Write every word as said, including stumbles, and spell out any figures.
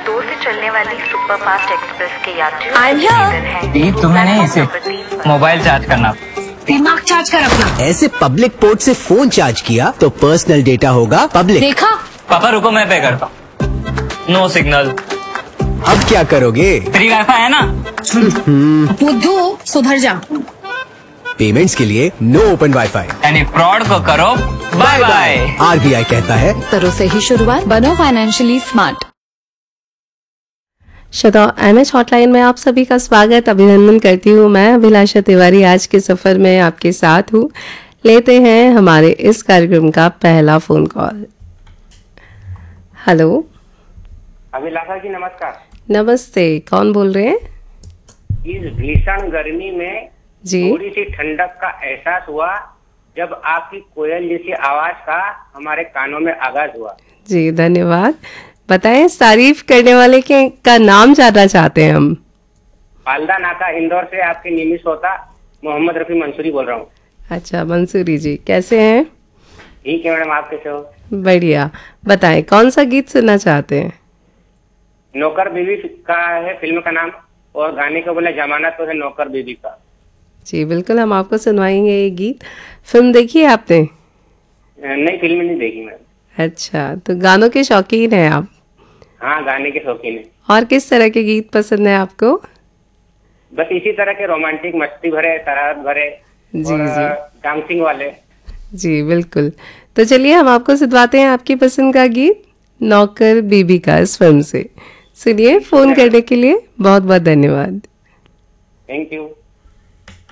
दो से चलने वाली सुपरफास्ट एक्सप्रेस के यात्री ये तुम्हें नहीं, इसे मोबाइल चार्ज करना, दिमाग चार्ज कर अपना। ऐसे पब्लिक पोर्ट से फोन चार्ज किया तो पर्सनल डेटा होगा पब्लिक। देखा? पापा रुको मैं पे करता हूँ। No signal. अब क्या करोगे? फ्री वाईफाई है ना। बुद्धू सुधर जा। पेमेंट्स के लिए नो ओपन वाईफाई यानी फ्रॉड को करो बाय बाय। आरबीआई कहता है करो से ही शुरुआत, बनो फाइनेंशियली स्मार्ट। श्रोता एमएच हॉटलाइन में आप सभी का स्वागत अभिनंदन करती हूँ। मैं अभिलाषा तिवारी आज के सफर में आपके साथ हूँ। लेते हैं हमारे इस कार्यक्रम का पहला फोन कॉल। हेलो अभिलाषा जी नमस्कार। नमस्ते, कौन बोल रहे हैं? इस भीषण गर्मी में जी थोड़ी सी ठंडक का एहसास हुआ जब आपकी कोयल जैसी आवाज का हमारे कानों में आगाज हुआ। जी धन्यवाद। बताएं, तारीफ करने वाले के का नाम जानना चाहते हैं हम। पालदा नाका इंदौर से आपके नियमित श्रोता मोहम्मद रफी मंसूरी बोल रहा हूँ। अच्छा मंसूरी जी, कैसे हैं? ठीक है मैडम, आप कैसे हो? बढ़िया। बताएं कौन सा गीत सुनना चाहते हैं? नौकर बीवी का है फिल्म का नाम, और गाने को बोले जमाना तो है नौकर बीवी का। जी बिल्कुल, हम आपको सुनवाएंगे ये गीत। फिल्म देखी है आपने? नहीं, फिल्म नहीं देखी मैडम। अच्छा, तो गानों के शौकीन हैं आप? हाँ, गाने के शौकीन है। और किस तरह के गीत पसंद है आपको? बस इसी तरह के रोमांटिक, मस्ती भरे, शरारत भरे जी और जी डांसिंग वाले। जी बिल्कुल। तो चलिए हम आपको सुनवाते हैं आपकी पसंद का गीत नौकर बीबी का इस फिल्म से। सुनिए, फोन करने के लिए बहुत बहुत धन्यवाद। Thank you.